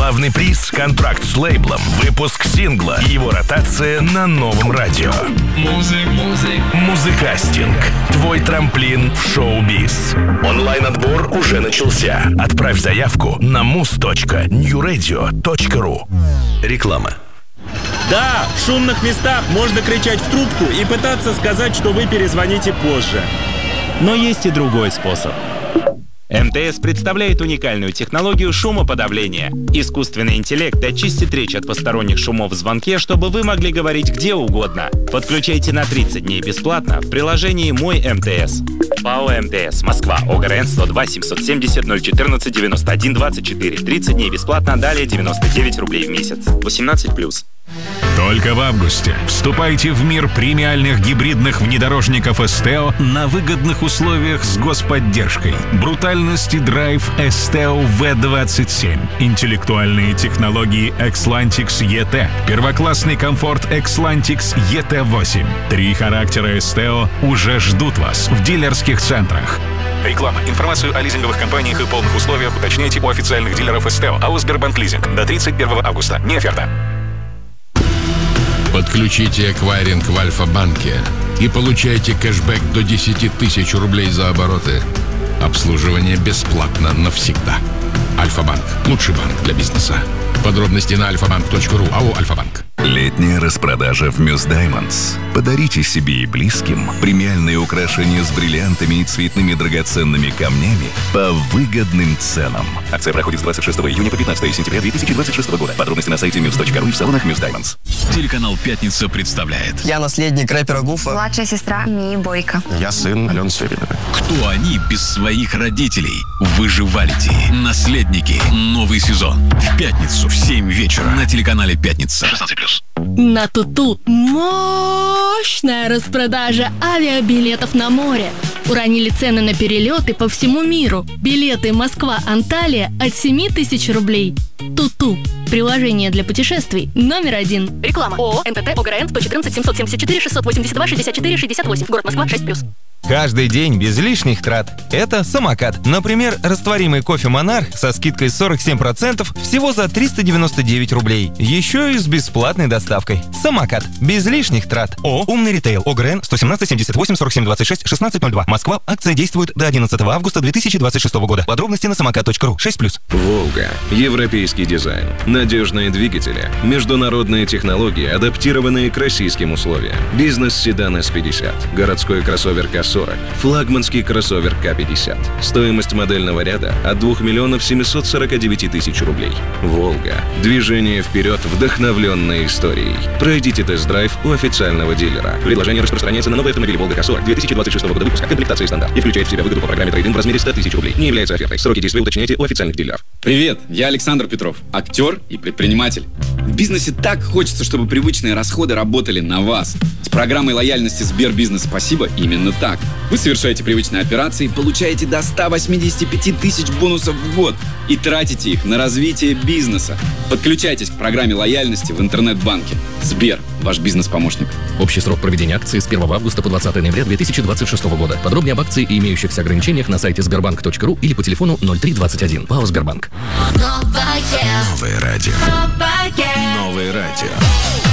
Главный приз – контракт с лейблом, выпуск сингла и его ротация на новом радио. Музыкастинг. Твой трамплин в шоу-биз. Онлайн-отбор уже начался. Отправь заявку на mus.newradio.ru. Реклама. Да, в шумных местах можно кричать в трубку и пытаться сказать, что вы перезвоните позже. Но есть и другой способ. МТС представляет уникальную технологию шумоподавления. Искусственный интеллект очистит речь от посторонних шумов в звонке, чтобы вы могли говорить где угодно. Подключайте на 30 дней бесплатно в приложении «Мой МТС». ПАО МТС. Москва. ОГРН 102 770 014 91 24. 30 дней бесплатно, далее 99 рублей в месяц. 18+. Только в августе вступайте в мир премиальных гибридных внедорожников Esteo на выгодных условиях с господдержкой. Брутальность и драйв Esteo V27. Интеллектуальные технологии Xlantix ET. Первоклассный комфорт Xlantix ET8. 3 характера Esteo уже ждут вас в дилерских центрах. Реклама. Информацию о лизинговых компаниях и полных условиях уточняйте у официальных дилеров Esteo. АО «Сбербанк Лизинг». До 31 августа. Не оферта. Подключите эквайринг в Альфа-банке и получайте кэшбэк до 10 тысяч рублей за обороты. Обслуживание бесплатно навсегда. Альфа-банк. Лучший банк для бизнеса. Подробности на alfabank.ru. АО «Альфа-банк». Летняя распродажа в Muse Diamonds. Подарите себе и близким премиальные украшения с бриллиантами и цветными драгоценными камнями по выгодным ценам. Акция проходит с 26 июня по 15 сентября 2026 года. Подробности на сайте muse.ru и в салонах Muse Diamonds. Телеканал «Пятница» представляет. Я наследник рэпера Гуфа. Младшая сестра Мии Бойко. Я сын Алены Севериной. Кто они без своих родителей? Выживалити. Наследники. Новый сезон. В пятницу в 7 вечера на телеканале «Пятница». 16+. На Туту мощная распродажа авиабилетов на море. Уронили цены на перелеты по всему миру. Билеты Москва-Анталия от 7 тысяч рублей. Туту. Приложение для путешествий номер 1. Реклама. ООО НТТ ОГРН 114 774 682 64 68. Город Москва 6+. Каждый день без лишних трат. Это самокат. Например, растворимый кофе «Монарх» со скидкой 47% всего за 399 рублей. Еще и с бесплатной доставкой. Самокат. Без лишних трат. Умный ритейл. ОГРН 117 78 47 26 1602. Москва. Акция действует до 11 августа 2026 года. Подробности на самокат.ру. 6+. «Волга». Европейский дизайн. Надежные двигатели. Международные технологии, адаптированные к российским условиям. Бизнес-седан S50. Городской кроссовер К40. Флагманский кроссовер К50. Стоимость модельного ряда от 2 миллионов 749 тысяч рублей. «Волга». Движение вперед, вдохновленное историей. Пройдите тест-драйв у официального дилера. Предложение распространяется на новые автомобили «Волга К40» 2026 года выпуска, комплектации стандарт, и включает в себя выгоду по программе трейд-ин в размере 100 тысяч рублей. Не является офертой. Сроки действия уточняйте у официальных дилеров. Привет, я Александр Петров, актер и предприниматель. В бизнесе так хочется, чтобы привычные расходы работали на вас. С программой лояльности Сбербизнес «Спасибо» именно так. Вы совершаете привычные операции, получаете до 185 тысяч бонусов в год и тратите их на развитие бизнеса. Подключайтесь к программе лояльности в интернет-банке. Сбер, ваш бизнес-помощник. Общий срок проведения акции с 1 августа по 20 ноября 2026 года. Подробнее об акции и имеющихся ограничениях на сайте sberbank.ru или по телефону 0321. ПАО «Сбербанк». Новое радио. Новое радио.